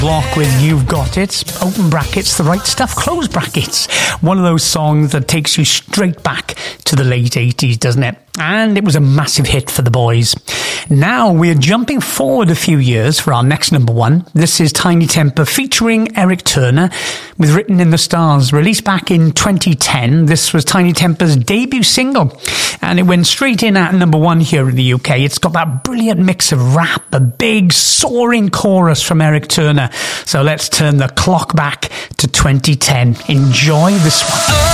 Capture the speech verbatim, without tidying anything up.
Block with You've Got It, open brackets, the right stuff, close brackets. One of those songs that takes you straight back to the late eighties, doesn't it? And it was a massive hit for the boys. Now we're jumping forward a few years for our next number one. This is Tinie Tempah featuring Eric Turner with Written in the Stars, released back in twenty ten. This was Tinie Tempah's debut single, and it went straight in at number one here in the U K. It's got that brilliant mix of rap, a big soaring chorus from Eric Turner. So let's turn the clock back to twenty ten. Enjoy this one.